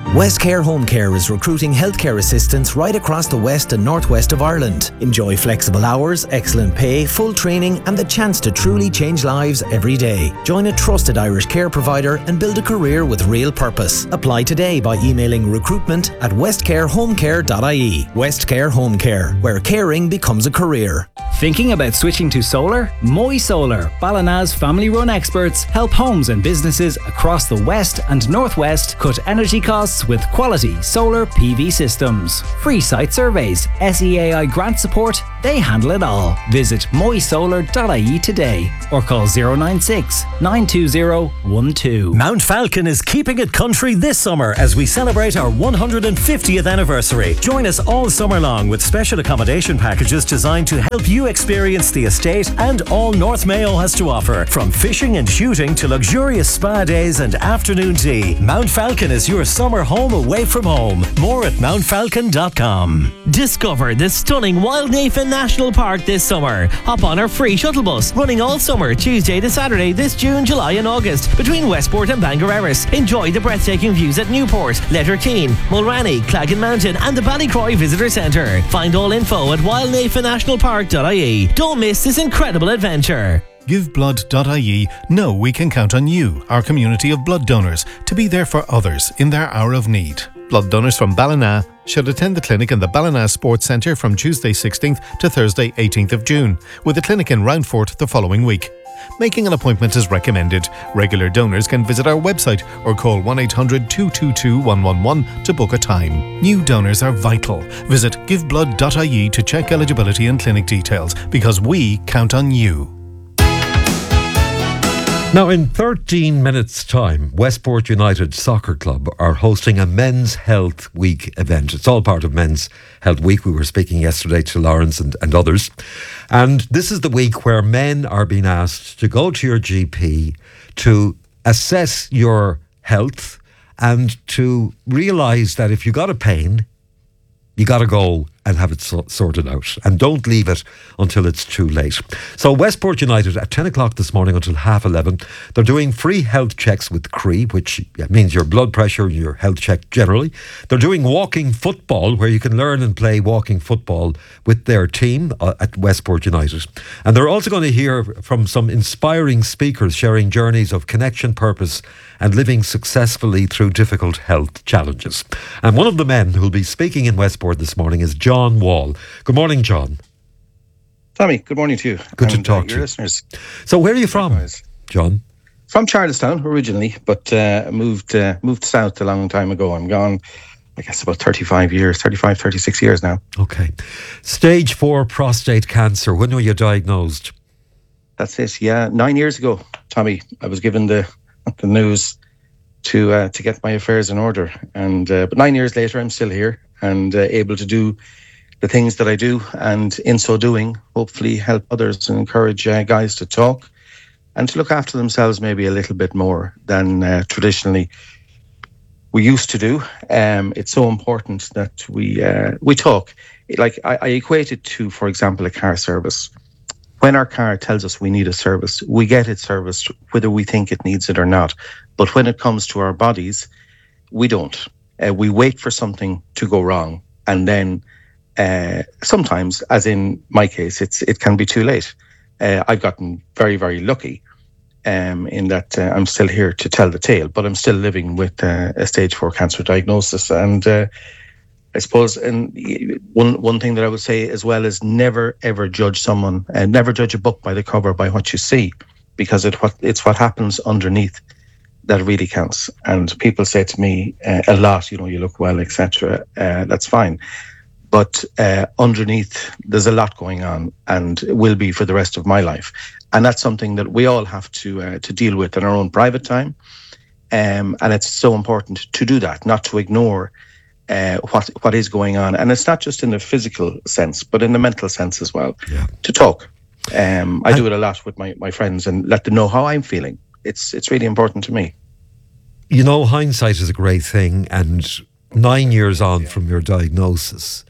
Westcare Home Care is recruiting healthcare assistants right across the west and northwest of Ireland. Enjoy flexible hours, excellent pay, full training and the chance to truly change lives every day. Join a trusted Irish care provider and build a career with real purpose. Apply today by emailing recruitment at westcarehomecare dot I E. Westcare Home Care, where caring becomes a career. Thinking about switching to solar? Moy Solar, Ballina's family-run experts, help homes and businesses across the west and northwest cut energy costs with quality solar P V systems. Free site surveys, S E A I grant support, they handle it all. Visit moy solar dot I E today or call zero nine six, nine two zero, one two. Mount Falcon is keeping it country this summer as we celebrate our one hundred fiftieth anniversary. Join us all summer long with special accommodation packages designed to help you experience the estate and all North Mayo has to offer. From fishing and shooting to luxurious spa days and afternoon tea, Mount Falcon is your summer home away from home. More at mount falcon dot com. Discover the stunning Wildnafen National Park this summer. Hop on our free shuttle bus running all summer, Tuesday to Saturday this June, July and August between Westport and Bangor Erris. Enjoy the breathtaking views at Newport, Letterkeene, Mulranny, Claggan Mountain and the Ballycroy Visitor Centre. Find all info at wildnafen national park dot I E. Don't miss this incredible adventure. give blood dot I E know we can count on you, our community of blood donors, to be there for others in their hour of need. Blood donors from Ballina should attend the clinic in the Ballina Sports Centre from Tuesday sixteenth to Thursday eighteenth of June, with a clinic in Roundfort the following week. Making an appointment is recommended. Regular donors can visit our website or call one eight hundred, two two two, one one one to book a time. New donors are vital. Visit give blood dot I E to check eligibility and clinic details, because we count on you. Now, in thirteen minutes' time, Westport United Soccer Club are hosting a Men's Health Week event. It's all part of Men's Health Week. We were speaking yesterday to Lawrence and, and others. And this is the week where men are being asked to go to your G P to assess your health and to realise that if you got a pain, you got to go and have it so- sorted out. And don't leave it until it's too late. So Westport United at ten o'clock this morning until half eleven, they're doing free health checks with C R E, which means your blood pressure, your health check generally. They're doing walking football, where you can learn and play walking football with their team uh, at Westport United. And they're also going to hear from some inspiring speakers sharing journeys of connection, purpose and living successfully through difficult health challenges. And one of the men who'll be speaking in Westport this morning is John Wall. Good morning, John. Tommy, good morning to you. Good and, to talk uh, to your you. listeners. So where are you from, John? From Charlestown originally, but uh, moved uh, moved south a long time ago. I'm gone, I guess, about thirty-five years, thirty-five, thirty-six years now. Okay. Stage four prostate cancer. When were you diagnosed? That's it, yeah. Nine years ago, Tommy, I was given the the news to uh, to get my affairs in order. And uh, but nine years later, I'm still here and uh, able to do the things that I do, and in so doing, hopefully help others and encourage uh, guys to talk and to look after themselves maybe a little bit more than uh, traditionally we used to do. Um, it's so important that we uh, we talk. Like I, I equate it to, for example, a car service. When our car tells us we need a service, we get it serviced whether we think it needs it or not. But when it comes to our bodies, we don't. Uh, we wait for something to go wrong, and then uh, sometimes, as in my case, it's it can be too late. Uh, I've gotten very, very lucky um, in that uh, I'm still here to tell the tale, but I'm still living with uh, a stage four cancer diagnosis. And uh, I suppose, and one one thing that I would say as well is never ever judge someone, and uh, never judge a book by the cover, by what you see, because it what it's what happens underneath that really counts. And people say to me uh, a lot, you know, you look well, et cetera. Uh, that's fine, but uh, underneath there's a lot going on, and it will be for the rest of my life. And that's something that we all have to uh, to deal with in our own private time. Um, and it's so important to do that, not to ignore Uh, what what is going on. And it's not just in the physical sense, but in the mental sense as well. Yeah. To talk. Um, I do it a lot with my, my friends and let them know how I'm feeling. It's it's really important to me. You know, hindsight is a great thing, and nine years on yeah. from your diagnosis,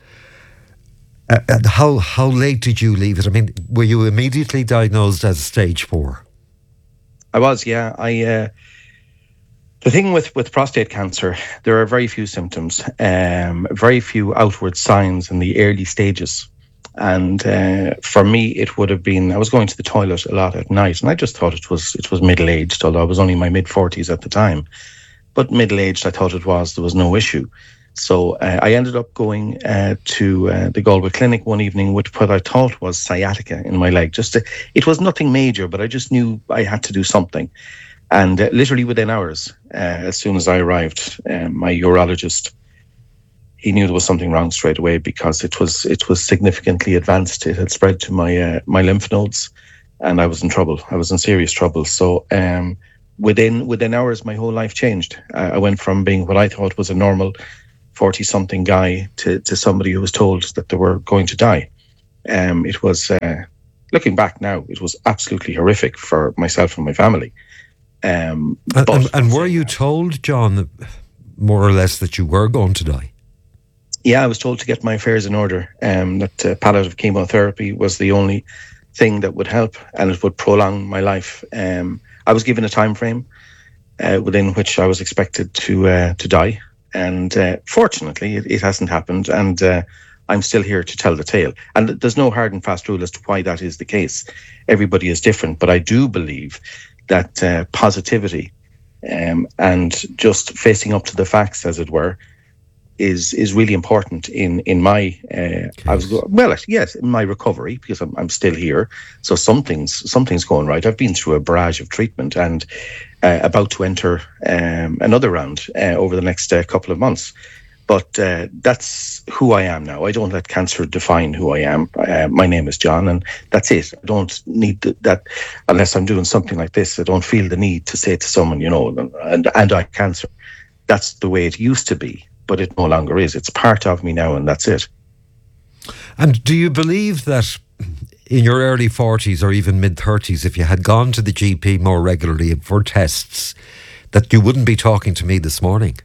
uh, and how how late did you leave it? I mean, were you immediately diagnosed as stage four? I was, yeah. I uh, The thing with, with prostate cancer, there are very few symptoms, um, very few outward signs in the early stages. And uh, for me, it would have been, I was going to the toilet a lot at night, and I just thought it was it was middle-aged, although I was only in my mid-forties at the time. But middle-aged, I thought it was, there was no issue. So uh, I ended up going uh, to uh, the Galway Clinic one evening with what I thought was sciatica in my leg. Just to, it was nothing major, but I just knew I had to do something. And uh, literally within hours, uh, as soon as I arrived, uh, my urologist, he knew there was something wrong straight away because it was it was significantly advanced. It had spread to my uh, my lymph nodes, and I was in trouble. I was in serious trouble. So um, within within hours, my whole life changed. Uh, I went from being what I thought was a normal forty-something guy to, to somebody who was told that they were going to die. Um, it was, uh, looking back now, it was absolutely horrific for myself and my family. Um, and, but, and, and were you told, John, more or less that you were going to die? Yeah, I was told to get my affairs in order, um, that uh, palliative chemotherapy was the only thing that would help and it would prolong my life. Um, I was given a time frame uh, within which I was expected to uh, to die. And uh, fortunately, it, it hasn't happened. And uh, I'm still here to tell the tale. And there's no hard and fast rule as to why that is the case. Everybody is different. But I do believe that uh, positivity um, and just facing up to the facts, as it were, is is really important in in my uh, I was well yes in my recovery, because I'm I'm still here, so something's something's going right. I've been through a barrage of treatment and uh, about to enter um, another round uh, over the next uh, couple of months. But uh, that's who I am now. I don't let cancer define who I am. Uh, my name is John, and that's it. I don't need th- that unless I'm doing something like this. I don't feel the need to say to someone, you know, and and I have cancer. That's the way it used to be. But it no longer is. It's part of me now, and that's it. And do you believe that in your early forties or even mid-thirties, if you had gone to the G P more regularly for tests, that you wouldn't be talking to me this morning?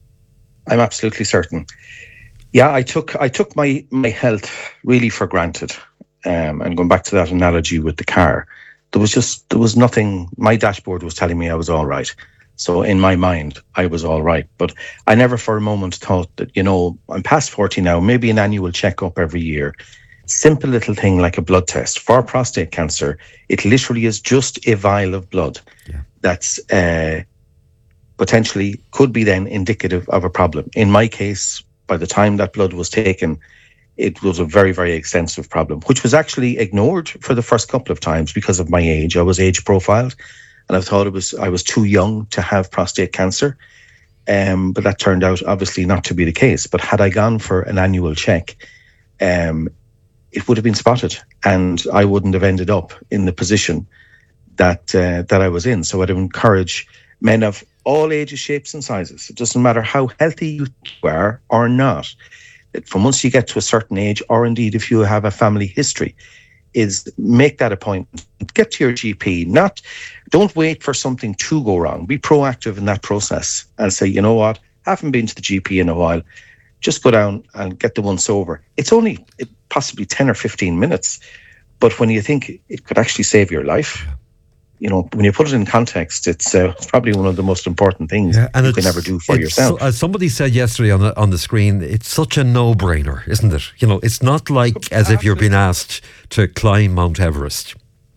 I'm absolutely certain. Yeah, I took I took my, my health really for granted. Um, and going back to that analogy with the car, there was just, there was nothing, my dashboard was telling me I was all right. So in my mind, I was all right. But I never for a moment thought that, you know, I'm past forty now, maybe an annual checkup every year. Simple little thing like a blood test. For prostate cancer, it literally is just a vial of blood yeah. that's uh, potentially could be then indicative of a problem. In my case, by the time that blood was taken, it was a very, very extensive problem, which was actually ignored for the first couple of times because of my age. I was age profiled. And I thought it was I was too young to have prostate cancer. Um, but that turned out obviously not to be the case. But had I gone for an annual check, um, it would have been spotted and I wouldn't have ended up in the position that uh, that I was in. So I'd encourage men of all ages, shapes and sizes. It doesn't matter how healthy you are or not. From once you get to a certain age, or indeed if you have a family history, is make that appointment, get to your G P, not, don't wait for something to go wrong. Be proactive in that process and say, you know what, haven't been to the G P in a while, just go down and get the once over. It's only possibly ten or fifteen minutes, but when you think it could actually save your life, you know, when you put it in context, it's, uh, it's probably one of the most important things yeah, and you can ever do for yourself. So, as somebody said yesterday on the, on the screen, it's such a no-brainer, isn't it? You know, it's not like as if you're being asked to climb Mount Everest.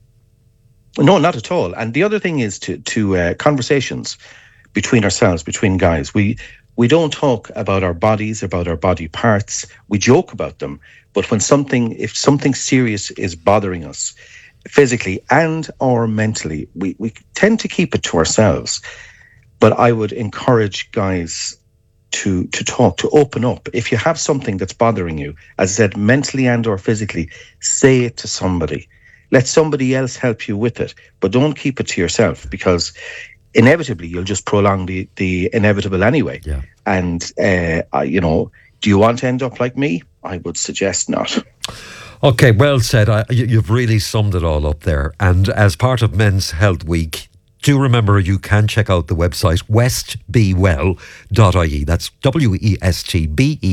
No, not at all. And the other thing is to to uh, conversations between ourselves, between guys. We we don't talk about our bodies, about our body parts. We joke about them. But when something, if something serious is bothering us, physically and or mentally, we, we tend to keep it to ourselves. But I would encourage guys to to talk, to open up. If you have something that's bothering you, as I said, mentally and or physically, say it to somebody. Let somebody else help you with it, but don't keep it to yourself, because inevitably you'll just prolong the, the inevitable anyway. Yeah. And, uh, I, you know, do you want to end up like me? I would suggest not. Okay, well said. I, you've really summed it all up there. And as part of Men's Health Week, do remember you can check out the website west be well dot I E. That's W E S T B E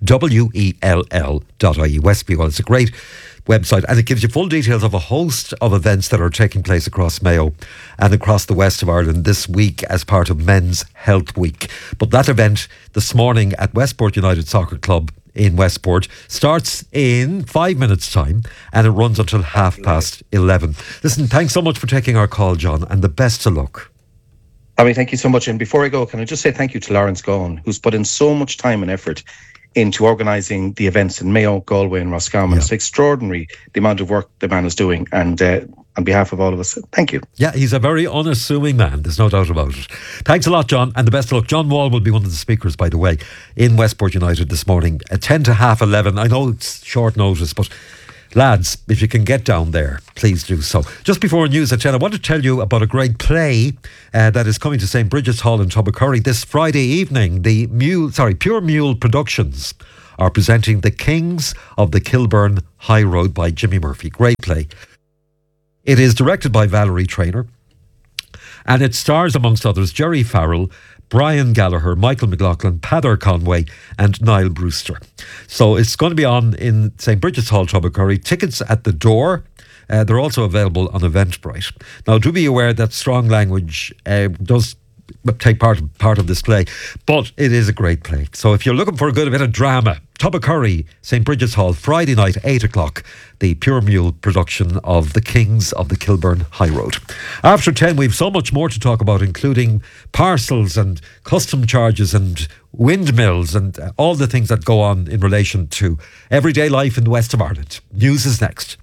W E L L dot I E, West Be Well. It's a great website, and it gives you full details of a host of events that are taking place across Mayo and across the west of Ireland this week as part of Men's Health Week. But that event this morning at Westport United Soccer Club in Westport starts in five minutes' time, and it runs until half past eleven. Listen, thanks so much for taking our call, John, and the best of luck. I mean, thank you so much. And before I go, can I just say thank you to Lawrence Gaughan, who's put in so much time and effort into organising the events in Mayo, Galway and Roscommon. Yeah. It's extraordinary the amount of work the man is doing, and uh, on behalf of all of us, thank you. Yeah, he's a very unassuming man, there's no doubt about it. Thanks a lot, John, and the best of luck. John Wall will be one of the speakers, by the way, in Westport United this morning at ten to half eleven. I know it's short notice, but lads, if you can get down there, please do so. Just before news at ten, I want to tell you about a great play uh, that is coming to Saint Bridget's Hall in Tubbercurry this Friday evening. The Mule, sorry, Pure Mule Productions are presenting The Kings of the Kilburn High Road by Jimmy Murphy. Great play. It is directed by Valerie Traynor, and it stars, amongst others, Jerry Farrell, Brian Gallagher, Michael McLaughlin, Peadar Conway and Niall Brewster. So it's going to be on in Saint Bridget's Hall, Tubbercurry. Tickets at the door. Uh, they're also available on Eventbrite. Now, do be aware that strong language uh, does take part, part of this play, but it is a great play. So if you're looking for a good bit of drama, Tubbercurry, Saint Bridget's Hall, Friday night, eight o'clock, the Pure Mule production of The Kings of the Kilburn High Road. After ten, we've so much more to talk about, including parcels and custom charges and windmills and uh, all the things that go on in relation to everyday life in the west of Ireland. News is next.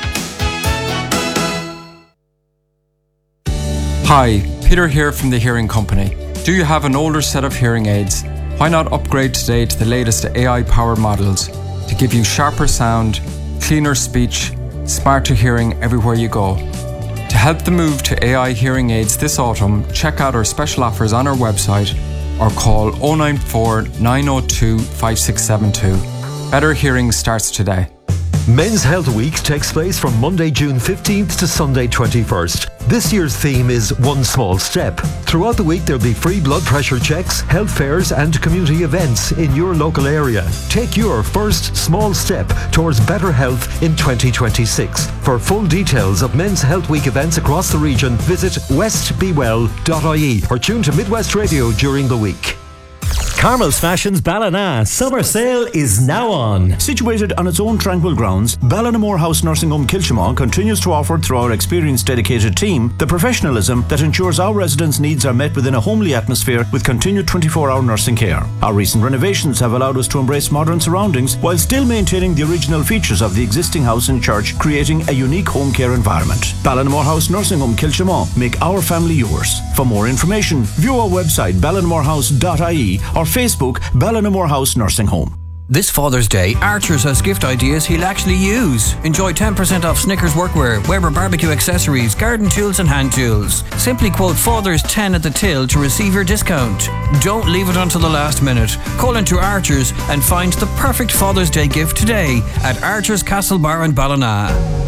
Hi, Peter here from the Hearing Company. Do you have an older set of hearing aids? Why not upgrade today to the latest A I-powered models to give you sharper sound, cleaner speech, smarter hearing everywhere you go? To help the move to A I hearing aids this autumn, check out our special offers on our website or call oh nine four, nine oh two, five six seven two. Better hearing starts today. Men's Health Week takes place from Monday, June fifteenth to Sunday, twenty-first. This year's theme is One Small Step. Throughout the week, there'll be free blood pressure checks, health fairs and community events in your local area. Take your first small step towards better health in twenty twenty-six. For full details of Men's Health Week events across the region, visit west be well dot I E or tune to Midwest Radio during the week. Carmel's Fashions Ballina summer sale is now on. Situated on its own tranquil grounds, Ballinamore House Nursing Home Kilchimon continues to offer, through our experienced dedicated team, the professionalism that ensures our residents' needs are met within a homely atmosphere with continued twenty-four hour nursing care. Our recent renovations have allowed us to embrace modern surroundings while still maintaining the original features of the existing house and church, creating a unique home care environment. Ballinamore House Nursing Home Kilchimon. Make our family yours. For more information, view our website ballinamore house dot I E or Facebook Ballinamore House Nursing Home. This Father's Day, Archers has gift ideas he'll actually use. Enjoy ten percent off Snickers workwear, Weber barbecue accessories, garden tools and hand tools. Simply quote Father's ten at the till to receive your discount. Don't leave it until the last minute. Call into Archers and find the perfect Father's Day gift today at Archers Castle Bar in Ballina.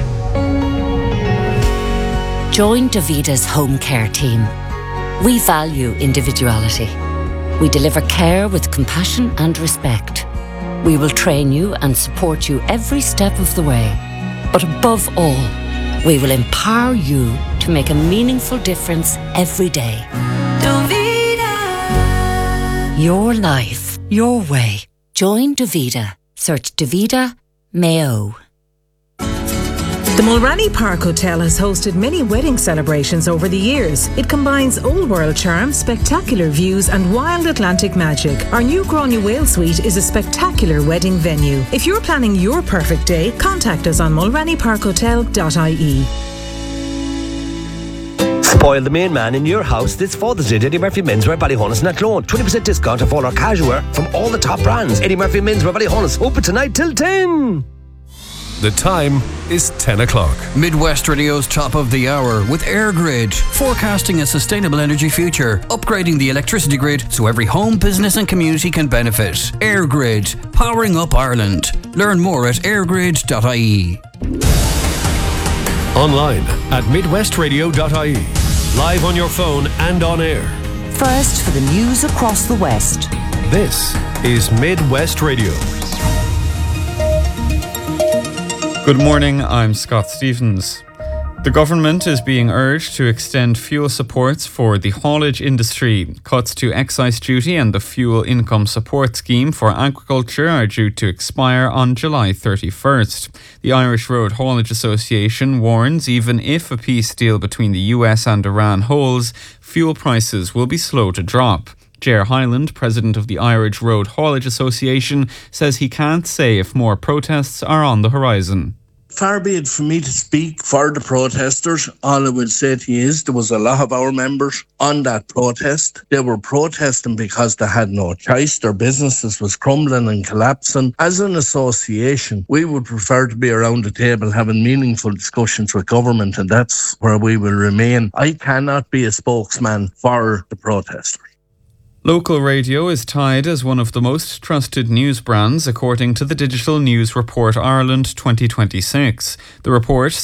Join Davida's home care team. We value individuality. We deliver care with compassion and respect. We will train you and support you every step of the way. But above all, we will empower you to make a meaningful difference every day. Davida. Your life, your way. Join Davida. Search Davida Mayo. The Mulranny Park Hotel has hosted many wedding celebrations over the years. It combines old world charm, spectacular views and wild Atlantic magic. Our new Gráinne Whale Suite is a spectacular wedding venue. If you're planning your perfect day, contact us on mulranny park hotel dot I E. Spoil the main man in your house this Father's Day at Eddie Murphy Menswear, Ballyhonus and Athlone. twenty percent discount off all our casual wear from all the top brands. Eddie Murphy Menswear, Ballyhonus. Open tonight till ten. The time is ten o'clock. Midwest Radio's top of the hour with EirGrid, forecasting a sustainable energy future, upgrading the electricity grid so every home, business and community can benefit. EirGrid, powering up Ireland. Learn more at air grid dot I E. Online at midwest radio dot I E. Live on your phone and on air. First for the news across the West. This is Midwest Radio. Good morning, I'm Scott Stevens. The government is being urged to extend fuel supports for the haulage industry. Cuts to excise duty and the fuel income support scheme for agriculture are due to expire on July thirty-first. The Irish Road Haulage Association warns even if a peace deal between the U S and Iran holds, fuel prices will be slow to drop. Ger Hyland, president of the Irish Road Haulage Association, says he can't say if more protests are on the horizon. Far be it for me to speak for the protesters. All I would say to you is there was a lot of our members on that protest. They were protesting because they had no choice. Their businesses was crumbling and collapsing. As an association, we would prefer to be around the table having meaningful discussions with government, and that's where we will remain. I cannot be a spokesman for the protesters. Local radio is tied as one of the most trusted news brands according to the Digital News Report Ireland twenty twenty-six. The report